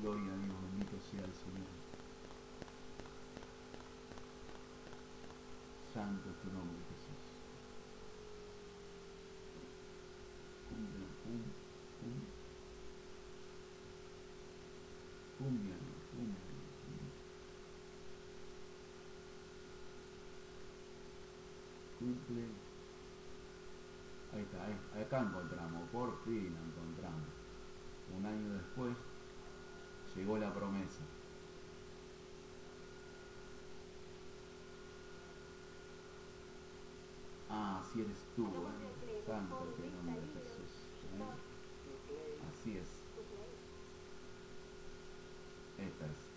Gloria a Dios, bendito sea el Señor. Santo es tu nombre, Jesús. Cumbia, cumbia, cumple. Ahí está, acá encontramos, por fin encontramos. Un año después llegó la promesa. Ah, así eres tú, Santo es tu nombre, Jesús. Así es. Esta es.